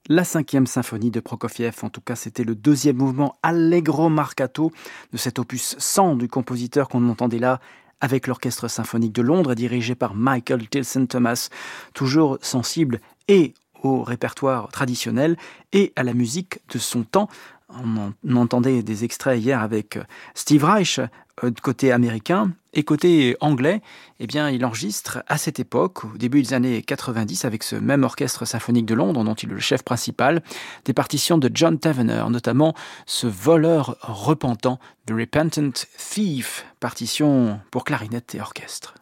La 5e symphonie de Prokofiev, en tout cas c'était le deuxième mouvement Allegro Marcato de cet opus 100 du compositeur qu'on entendait là avec l'Orchestre symphonique de Londres dirigé par Michael Tilson Thomas, toujours sensible et au répertoire traditionnel et à la musique de son temps. On entendait des extraits hier avec Steve Reich, côté américain, et côté anglais, eh bien, il enregistre à cette époque, au début des années 90, avec ce même orchestre symphonique de Londres, dont il est le chef principal, des partitions de John Tavener, notamment ce voleur repentant, The Repentant Thief, partition pour clarinette et orchestre.